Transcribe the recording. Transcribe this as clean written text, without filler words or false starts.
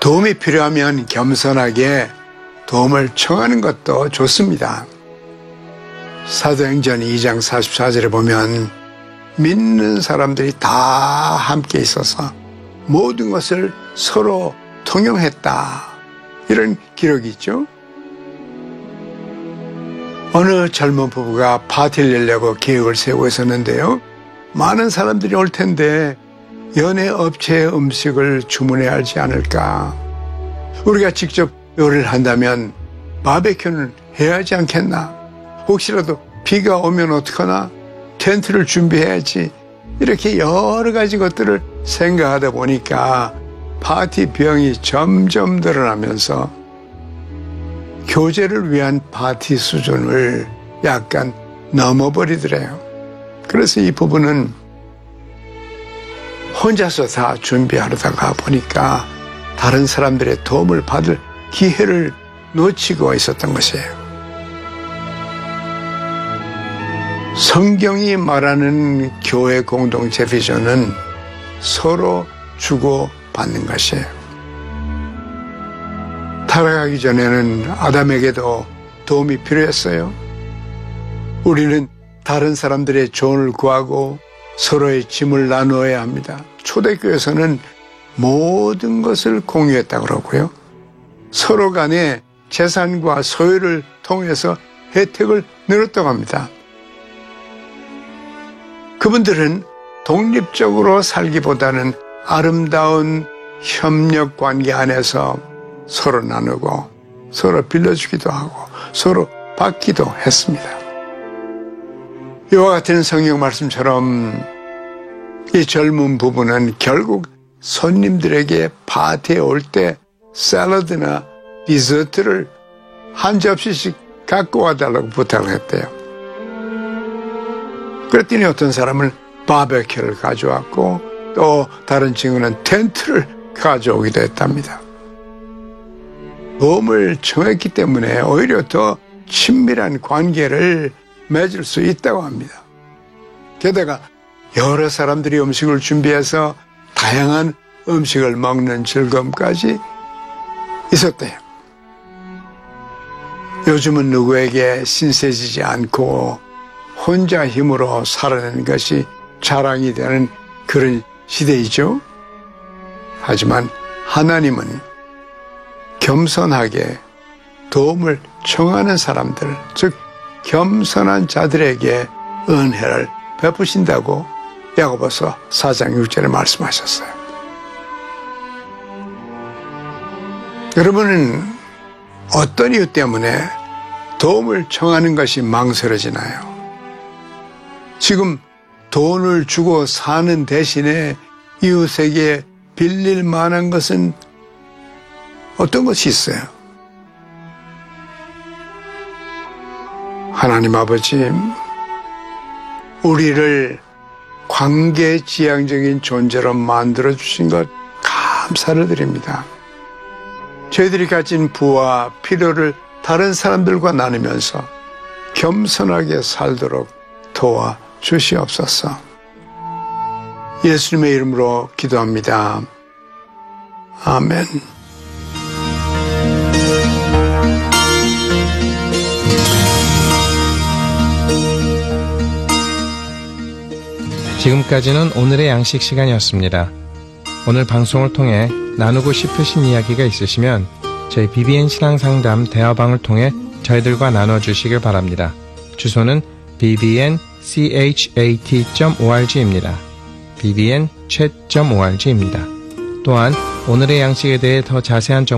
도움이 필요하면 겸손하게 도움을 청하는 것도 좋습니다. 사도행전 2장 44절에 보면 믿는 사람들이 다 함께 있어서 모든 것을 서로 통용했다, 이런 기록이 있죠. 어느 젊은 부부가 파티를 열려고 계획을 세우고 있었는데요, 많은 사람들이 올 텐데 연예 업체의 음식을 주문해야 하지 않을까, 우리가 직접 요리를 한다면 바베큐는 해야 하지 않겠나, 혹시라도 비가 오면 어떡하나, 텐트를 준비해야지, 이렇게 여러 가지 것들을 생각하다 보니까 파티 비용이 점점 늘어나면서 교제를 위한 파티 수준을 약간 넘어버리더래요. 그래서 이 부부는 혼자서 다 준비하려다가 보니까 다른 사람들의 도움을 받을 기회를 놓치고 있었던 것이에요. 성경이 말하는 교회 공동체 비전은 서로 주고받는 것이에요. 타락하기 전에는 아담에게도 도움이 필요했어요. 우리는 다른 사람들의 조언을 구하고 서로의 짐을 나누어야 합니다. 초대교회에서는 모든 것을 공유했다고 그러고요, 서로 간에 재산과 소유를 통해서 혜택을 나눴다고 합니다. 그분들은 독립적으로 살기보다는 아름다운 협력 관계 안에서 서로 나누고 서로 빌려주기도 하고 서로 받기도 했습니다. 이와 같은 성경 말씀처럼 이 젊은 부부는 결국 손님들에게 파티에 올 때 샐러드나 디저트를 한 접시씩 갖고 와달라고 부탁을 했대요. 그랬더니 어떤 사람은 바베큐를 가져왔고 또 다른 친구는 텐트를 가져오기도 했답니다. 도움을 청했기 때문에 오히려 더 친밀한 관계를 맺을 수 있다고 합니다. 게다가 여러 사람들이 음식을 준비해서 다양한 음식을 먹는 즐거움까지 있었대요. 요즘은 누구에게 신세지지 않고 혼자 힘으로 살아내는 것이 자랑이 되는 그런 시대이죠. 하지만 하나님은 겸손하게 도움을 청하는 사람들, 즉 겸손한 자들에게 은혜를 베푸신다고 야고보서 4장 6절에 말씀하셨어요. 여러분은 어떤 이유 때문에 도움을 청하는 것이 망설여지나요? 지금 돈을 주고 사는 대신에 이웃에게 빌릴 만한 것은 어떤 것이 있어요? 하나님 아버지, 우리를 관계지향적인 존재로 만들어주신 것 감사를 드립니다. 저희들이 가진 부와 필요를 다른 사람들과 나누면서 겸손하게 살도록 도와주시옵소서. 예수님의 이름으로 기도합니다. 아멘. 지금까지는 오늘의 양식 시간이었습니다. 오늘 방송을 통해 나누고 싶으신 이야기가 있으시면 저희 BBN 신앙상담 대화방을 통해 저희들과 나눠주시길 바랍니다. 주소는 bbnchat.org입니다. bbnchat.org입니다. 또한 오늘의 양식에 대해 더 자세한 정보